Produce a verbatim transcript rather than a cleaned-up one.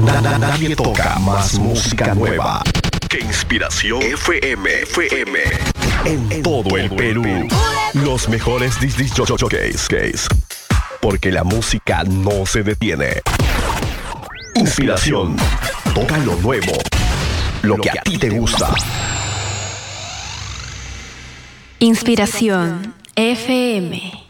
Na- na- Nadie toca más música nueva que Inspiración F M. F M. En todo el Perú. Los mejores disc jockeys. Case. Porque la música no se detiene. Inspiración. Toca lo nuevo. Lo que a ti te gusta. Inspiración F M.